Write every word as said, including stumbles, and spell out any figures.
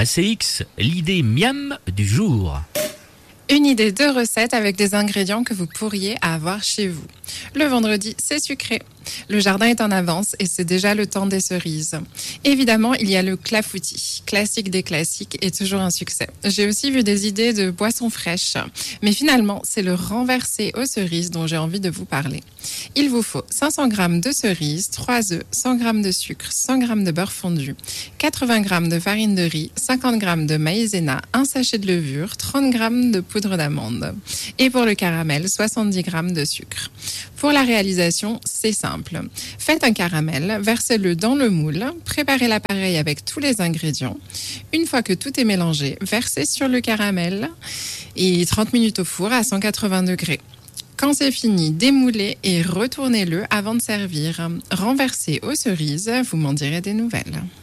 A C X, l'idée miam du jour. Une idée de recette avec des ingrédients que vous pourriez avoir chez vous. Le vendredi, c'est sucré. Le jardin est en avance et c'est déjà le temps des cerises. Évidemment, il y a le clafoutis, classique des classiques et toujours un succès. J'ai aussi vu des idées de boissons fraîches. Mais finalement, c'est le renversé aux cerises dont j'ai envie de vous parler. Il vous faut cinq cents grammes de cerises, trois œufs, cent grammes de sucre, cent grammes de beurre fondu, quatre-vingts grammes de farine de riz, cinquante grammes de maïzena, un sachet de levure, trente grammes de poudre d'amande. Et pour le caramel, soixante-dix grammes de sucre. Pour la réalisation, c'est simple. Faites un caramel, versez-le dans le moule, préparez l'appareil avec tous les ingrédients. Une fois que tout est mélangé, versez sur le caramel et trente minutes au four à cent quatre-vingts degrés. Quand c'est fini, démoulez et retournez-le avant de servir. Renversez aux cerises, vous m'en direz des nouvelles.